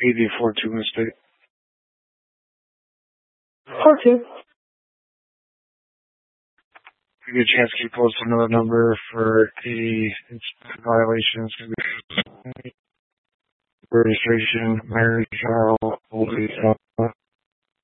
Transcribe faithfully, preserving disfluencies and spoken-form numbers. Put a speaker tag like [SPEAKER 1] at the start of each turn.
[SPEAKER 1] eighty-four two mistake.
[SPEAKER 2] Okay.
[SPEAKER 1] Give you a chance to post another number for eighty violations. Registration, marriage, child, old age.